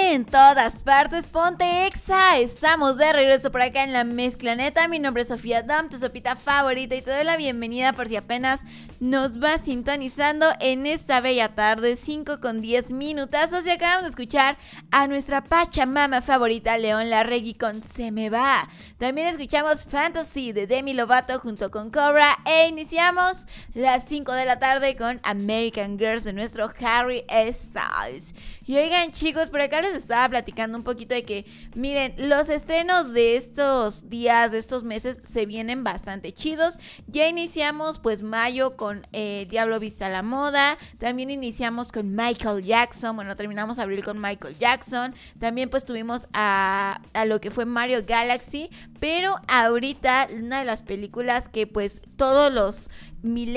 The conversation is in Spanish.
en todas partes, ponte Exa. Estamos de regreso por acá en la Mezcla Neta. Mi nombre es Sofía Dam, tu sopita favorita, y te doy la bienvenida por si apenas nos vas sintonizando en esta bella tarde, 5:10 minutazos, y acabamos de escuchar a nuestra Pachamama favorita, León Larregui, con Se Me Va. También escuchamos Fantasy de Demi Lovato junto con Cobra, e iniciamos las 5 de la tarde con American Girls de nuestro Harry Styles. Y oigan, chicos, por acá les estaba platicando un poquito de que, miren, los estrenos de estos días, de estos meses, se vienen bastante chidos. Ya iniciamos pues mayo con Diablo Vista a la Moda. También iniciamos con Michael Jackson. Bueno, terminamos abril con Michael Jackson. También pues tuvimos a lo que fue Mario Galaxy. Pero ahorita una de las películas que pues todos los millennials